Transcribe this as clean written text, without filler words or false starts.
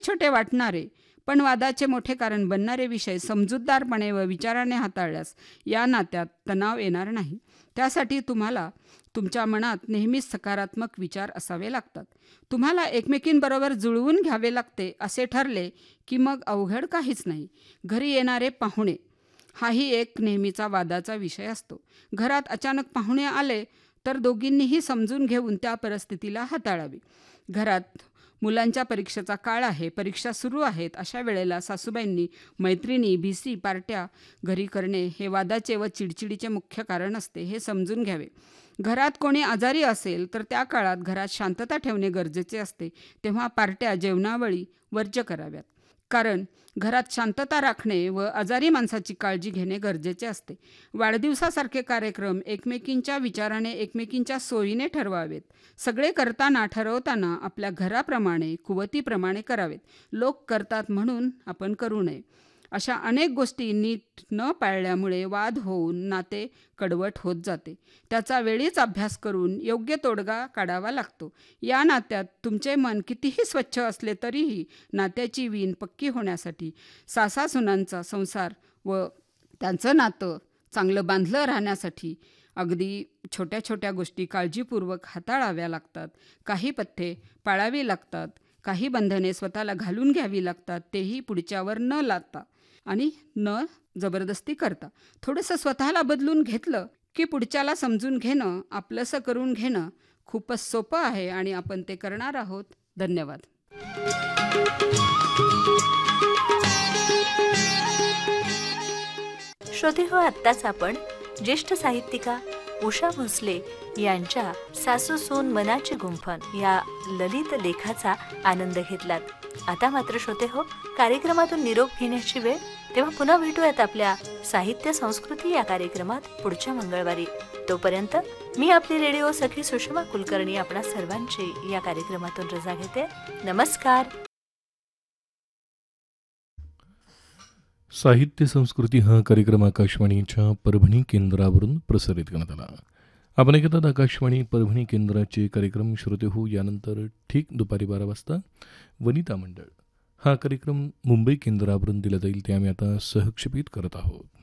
छोटे वाटणारे पण वादाचे मोठे कारण बनणारे विषय समजूतदारपणे व विचाराने हाताळल्यास या नात्यात तणाव येणार नाही. त्यासाठी तुम्हाला तुमच्या मनात नेहमीच सकारात्मक विचार असावे लागतात. तुम्हाला एकमेकींबरोबर जुळवून घ्यावे लागते असे ठरले की मग अवघड काहीच नाही. घरी येणारे पाहुणे हाही एक नेहमीचा वादाचा विषय असतो. घरात अचानक पाहुणे आले तर दोघींनीही समजून घेऊन त्या परिस्थितीला हाताळावे. घरात मुलांच्या परीक्षेचा काळ आहे, परीक्षा सुरू आहेत, अशा वेळेला सासूबाईंनी मैत्रिणी, भिसी, पार्ट्या घरी करणे हे वादाचे व चिडचिडीचे मुख्य कारण असते, हे समजून घ्यावे. घरात कोणी आजारी असेल तर त्या काळात घरात शांतता ठेवणे गरजेचे असते. तेव्हा पार्ट्या जेवणावेळी वर्ज कराव्यात. कारण घरात शांतता राखणे व आजारी माणसाची काळजी घेणे गरजेचे असते. वाढदिवसासारखे कार्यक्रम एकमेकींच्या विचाराने, एकमेकींच्या सोयीने ठरवावेत. सगळे ठरवताना आपल्या घराप्रमाणे, कुवतीप्रमाणे करावेत. लोक करतात म्हणून आपण करू नये. अशा अनेक गोष्टी नीट न पाळल्यामुळे वाद होऊन नाते कडवट होत जाते. त्याचा वेळीच अभ्यास करून योग्य तोडगा काढावा लागतो. या नात्यात तुमचे मन कितीही स्वच्छ असले तरीही नात्याची वीण पक्की होण्यासाठी, सासासुनांचा संसार व त्यांचं नातं चांगलं बांधलं राहण्यासाठी अगदी छोट्या छोट्या गोष्टी काळजीपूर्वक हाताळाव्या लागतात. काही पथ्ये पाळावी लागतात. काही बंधने स्वतःला घालून घ्यावी लागतात. तेही पुढच्यावर न लादता आणि न जबरदस्ती करता. थोडंसं स्वतःला बदलून घेतलं की पुढच्याला समजून घेणं, आपलंसं करून घेणं खूपच सोपं आहे आणि आपण ते करणार आहोत. धन्यवाद. श्रोते हो, आत्ताच आपण ज्येष्ठ साहित्यिका उषा भोसले यांच्या सासू सून मनाची गुंफण या ललित लेखाचा आनंद घेतलात. आता मात्र श्रोते हो, कार्यक्रमातून निरोप घेण्याची वेळ. तेव्हा पुन्हा भेटूयात आपल्या साहित्य संस्कृती या कार्यक्रमात पुढच्या मंगळवारी. तोपर्यंत मी आपली रेडिओ सखी सुषमा कुलकर्णी आपणा सर्वांची या कार्यक्रमातून रजा घेते. नमस्कार. साहित्य संस्कृती हा कार्यक्रम आकाशवाणीच्या परभणी केंद्रावरून प्रसारित करण्यात आला. आपण ऐकतात आकाशवाणी परभणी केंद्राचे कार्यक्रम. श्रोते हो, यानंतर ठीक दुपारी 12 वाजता वनिता मंडळ हा कार्यक्रम मुंबई केंद्रावरून दिला जाईल. ते आम्ही आता सहक्षेपित करत आहोत.